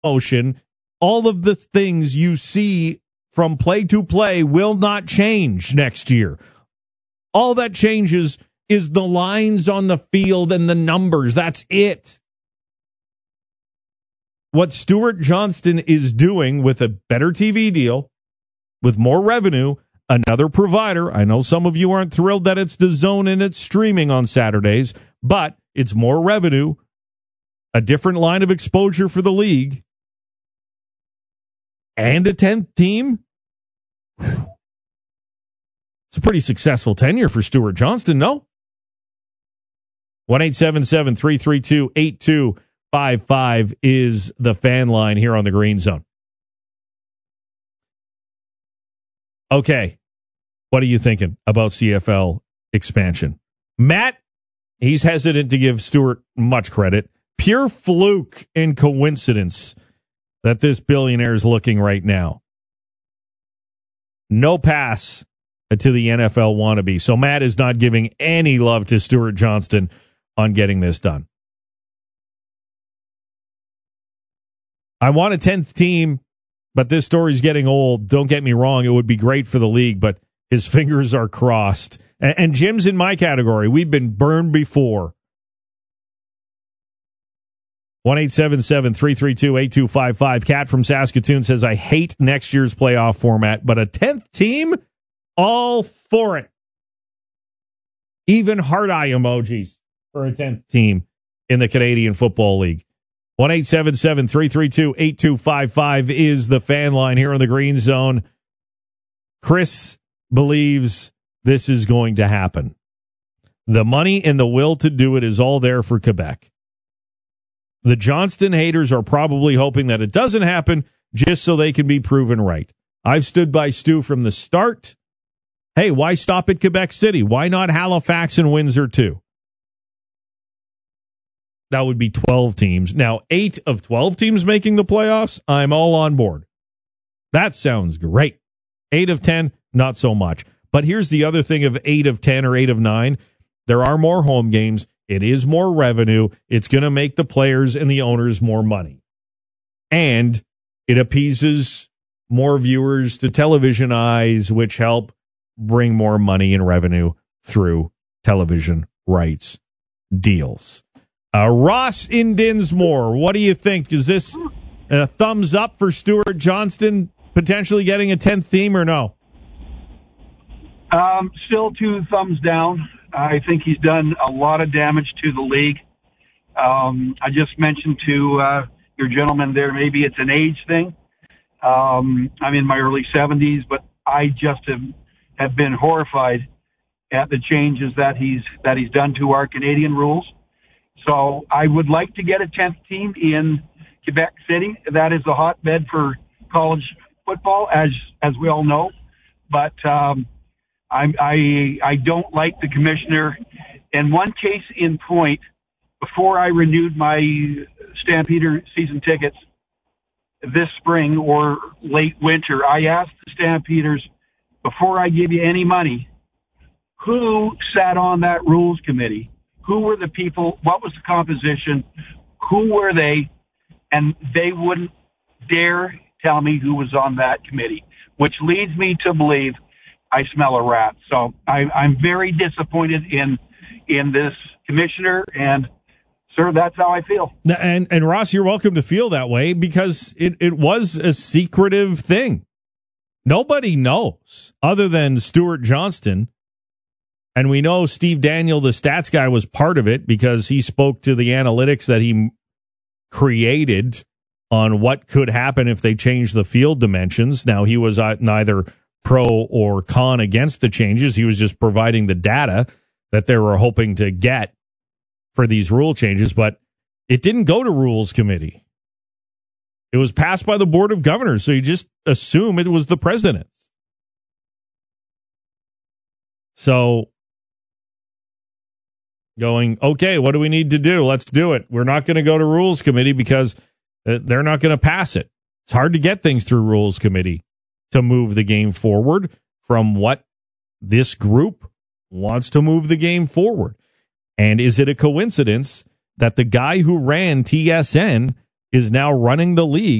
motion, all of the things you see from play to play will not change next year. All that changes is the lines on the field and the numbers. That's it. What Stuart Johnston is doing with a better TV deal, with more revenue, another provider. I know some of you aren't thrilled that it's DAZN and it's streaming on Saturdays, but it's more revenue, a different line of exposure for the league, and a 10th team. Whew. It's a pretty successful tenure for Stuart Johnston, no? 1-877-332-8255 is the fan line here on the Green Zone. Okay, what are you thinking about CFL expansion? Matt, he's hesitant to give Stuart much credit. Pure fluke and coincidence that this billionaire is looking right now. No pass to the NFL wannabe. So Matt is not giving any love to Stuart Johnston on getting this done. I want a 10th team, but this story's getting old. Don't get me wrong. It would be great for the league, but his fingers are crossed. And Jim's in my category. We've been burned before. 1-877-332-8255. Kat from Saskatoon says, I hate next year's playoff format, but a 10th team, all for it. Even heart eye emojis for a 10th team in the Canadian Football League. 1-877-332-8255 is the fan line here on the Green Zone. Chris believes this is going to happen. The money and the will to do it is all there for Quebec. The Johnston haters are probably hoping that it doesn't happen just so they can be proven right. I've stood by Stu from the start. Hey, why stop at Quebec City? Why not Halifax and Windsor too? That would be 12 teams. Now, 8 of 12 teams making the playoffs, I'm all on board. That sounds great. 8 of 10, not so much. But here's the other thing of 8 of 10 or 8 of 9. There are more home games. It is more revenue. It's going to make the players and the owners more money. And it appeases more viewers to television eyes, which help bring more money and revenue through television rights deals. Ross in Dinsmore, what do you think? Is this a thumbs up for Stuart Johnston potentially getting a 10th team or no? Still 2 thumbs down. I think he's done a lot of damage to the league. I just mentioned to your gentleman there, maybe it's an age thing. I'm in my early 70s, but I just have been horrified at the changes that he's done to our Canadian rules. So I would like to get a 10th team in Quebec City. That is a hotbed for college football, as we all know. But I don't like the commissioner. In one case in point, before I renewed my Stampeder season tickets this spring or late winter, I asked the Stampeders, before I give you any money, who sat on that rules committee? Who were the people? What was the composition? Who were they? And they wouldn't dare tell me who was on that committee, which leads me to believe I smell a rat. So I'm very disappointed in this commissioner, and sir, that's how I feel. And Ross, you're welcome to feel that way because it was a secretive thing. Nobody knows other than Stuart Johnston. And we know Steve Daniel, the stats guy, was part of it because he spoke to the analytics that he created on what could happen if they changed the field dimensions. Now, he was neither pro or con against the changes. He was just providing the data that they were hoping to get for these rule changes. But it didn't go to Rules Committee. It was passed by the Board of Governors, so you just assume it was the president's. So going, okay, what do we need to do? Let's do it. We're not going to go to Rules Committee because they're not going to pass it. It's hard to get things through Rules Committee to move the game forward from what this group wants to move the game forward. And is it a coincidence that the guy who ran TSN is now running the league